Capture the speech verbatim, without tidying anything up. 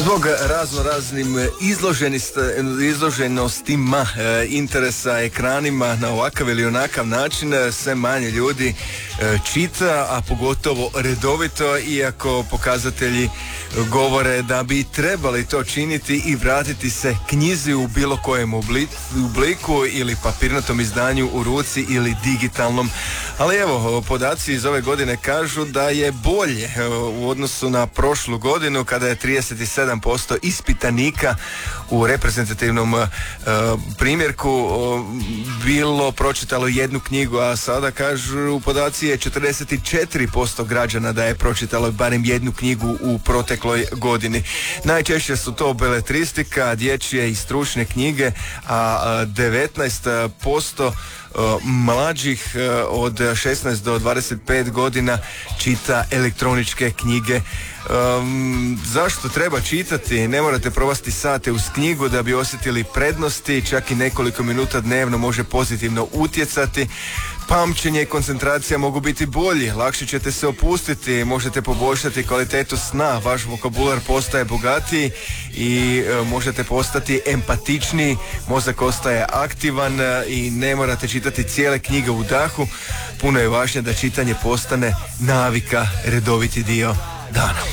Zbog razno raznim izloženostima interesa ekranima na ovakav ili onakav način sve manje ljudi čita, a pogotovo redovito, iako pokazatelji govore da bi trebali to činiti i vratiti se knjizi u bilo kojem obliku ili papirnatom izdanju u ruci ili digitalnom. Ali evo, podaci iz ove godine kažu da je bolje u odnosu na prošlu godinu kada je trideset sedam posto ispitanika u reprezentativnom uh, primjerku uh, bilo pročitalo jednu knjigu, a sada kažu podaci je četrdeset četiri posto građana da je pročitalo barem jednu knjigu u protekloj godini. Najčešće su to beletristika, dječje i stručne knjige, a devetnaest posto mlađih od šesnaest do dvadeset pet godina čita elektroničke knjige. Um, zašto treba čitati? Ne morate provesti sate uz knjigu da bi osjetili prednosti, čak i nekoliko minuta dnevno može pozitivno utjecati. Pamćenje i koncentracija mogu biti bolji, lakše ćete se opustiti, možete poboljšati kvalitetu sna, vaš vokabular postaje bogatiji i e, možete postati empatičniji, mozak ostaje aktivan e, i ne morate čitati cijele knjige u dahu. Puno je važnije da čitanje postane navika, redoviti dio dana.